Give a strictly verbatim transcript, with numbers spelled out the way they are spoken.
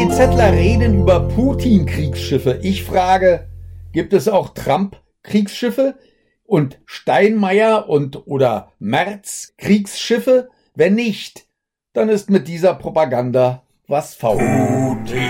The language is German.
GEZler reden über Putin-Kriegsschiffe. Ich frage, gibt es auch Trump-Kriegsschiffe und Steinmeier und oder Merz-Kriegsschiffe? Wenn nicht, dann ist mit dieser Propaganda was faul.